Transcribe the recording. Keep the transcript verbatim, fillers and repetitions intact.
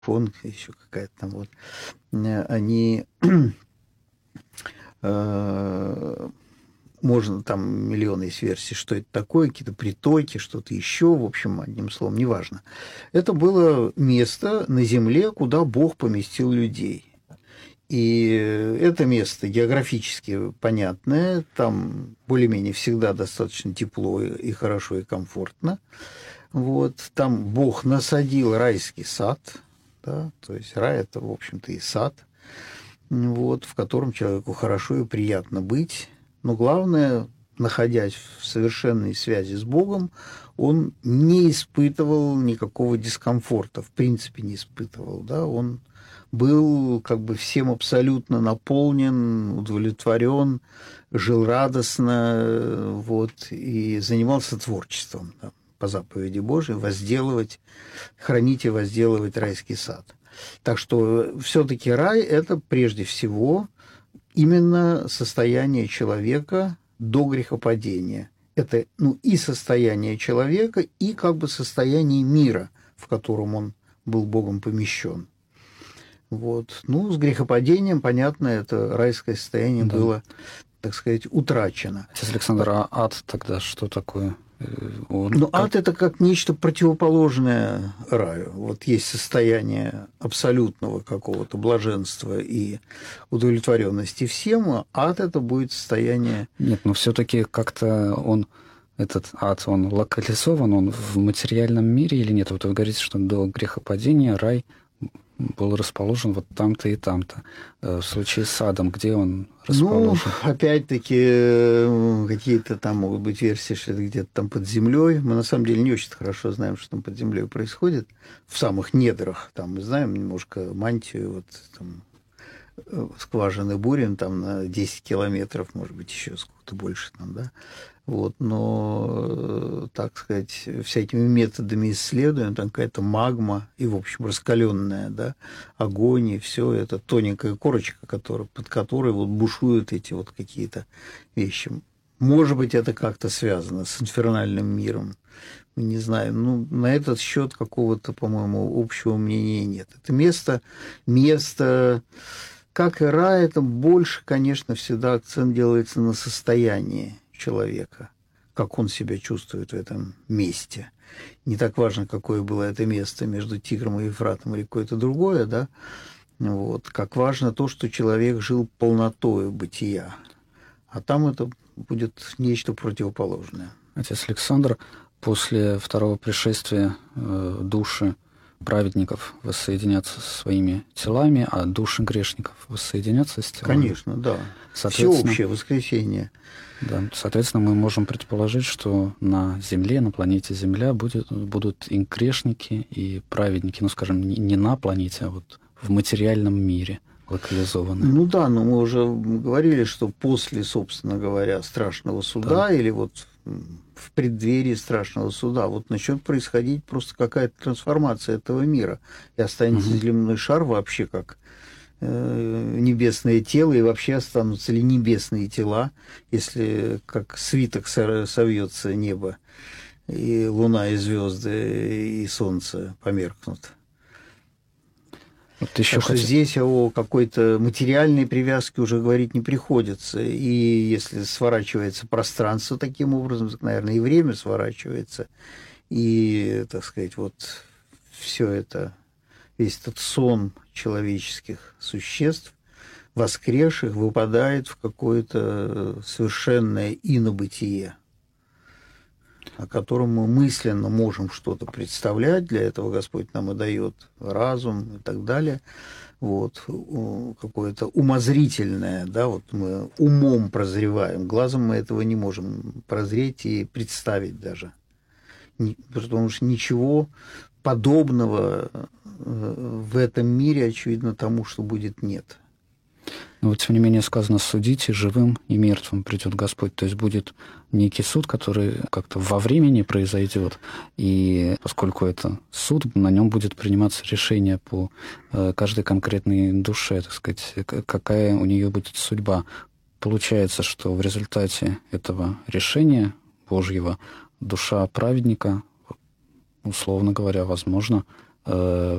фон, еще какая-то там вот, они, э, можно там миллионы есть версий, что это такое, какие-то притоки, что-то еще, в общем, одним словом, неважно. Это было место на земле, куда Бог поместил людей. И это место географически понятное, там более-менее всегда достаточно тепло и хорошо, и комфортно. Вот. Там Бог насадил райский сад, да, то есть рай – это, в общем-то, и сад, вот, в котором человеку хорошо и приятно быть. Но главное, находясь в совершенной связи с Богом, он не испытывал никакого дискомфорта, в принципе не испытывал, да, он был как бы всем абсолютно наполнен, удовлетворен, жил радостно, вот, и занимался творчеством, да, по заповеди Божией, возделывать, хранить и возделывать райский сад. Так что все-таки рай – это прежде всего именно состояние человека до грехопадения. Это, ну, и состояние человека, и как бы состояние мира, в котором он был Богом помещен. Вот. Ну, с грехопадением, понятно, это райское состояние да. было, так сказать, утрачено. Отец Александр, а ад тогда что такое? Он ну, как... ад – это как нечто противоположное раю. Вот есть состояние абсолютного какого-то блаженства и удовлетворенности всем, а ад – это будет состояние… Нет, но все-таки как-то он, этот ад, он локализован, он в материальном мире или нет? Вот вы говорите, что до грехопадения рай был расположен вот там-то и там-то. В случае с садом, где он расположен? Ну, опять-таки, какие-то там могут быть версии, что это где-то там под землей. Мы на самом деле не очень хорошо знаем, что там под землей происходит. В самых недрах. Там мы знаем немножко мантию, вот там скважины Бурин там на десять километров, может быть, еще сколько-то больше там, да. Вот, но, так сказать, всякими методами исследуем, там какая-то магма и, в общем, раскаленная, да, огонь, и все это тоненькая корочка, которая, под которой вот бушуют эти вот какие-то вещи. Может быть, это как-то связано с инфернальным миром, мы не знаем. Ну, на этот счет какого-то, по-моему, общего мнения нет. Это место, место, как и рай, это больше, конечно, всегда акцент делается на состоянии человека, как он себя чувствует в этом месте. Не так важно, какое было это место между Тигром и Ефратом или какое-то другое, да, вот, как важно то, что человек жил полнотою бытия, а там это будет нечто противоположное. Отец Александр, после второго пришествия э, души праведников воссоединятся со своими телами, а души грешников воссоединятся с телами? Конечно, да. Всеобщее воскресение. Да, соответственно, мы можем предположить, что на Земле, на планете Земля будет, будут и грешники, и праведники, ну, скажем, не на планете, а вот в материальном мире локализованы. Ну да, но мы уже говорили, что после, собственно говоря, страшного суда да. или вот в преддверии страшного суда вот начнет происходить просто какая-то трансформация этого мира, и останется угу. земной шар вообще как небесное тело, и вообще останутся ли небесные тела, если как свиток совьется небо, и луна, и звезды, и солнце померкнут. Вот еще так что хотел... здесь о какой-то материальной привязке уже говорить не приходится. И если сворачивается пространство таким образом, так, наверное, и время сворачивается, и, так сказать, вот все это, весь этот сон человеческих существ, воскресших, выпадает в какое-то совершенное инобытие, о котором мы мысленно можем что-то представлять, для этого Господь нам и дает разум и так далее, вот, какое-то умозрительное, да, вот мы умом прозреваем, глазом мы этого не можем прозреть и представить даже, потому что ничего подобного в этом мире, очевидно, тому, что будет, нет. Но вот, тем не менее, сказано, судите живым и мертвым придет Господь. То есть будет некий суд, который как-то во времени произойдет, и поскольку это суд, на нем будет приниматься решение по каждой конкретной душе, так сказать, какая у нее будет судьба. Получается, что в результате этого решения Божьего душа праведника, условно говоря, возможно,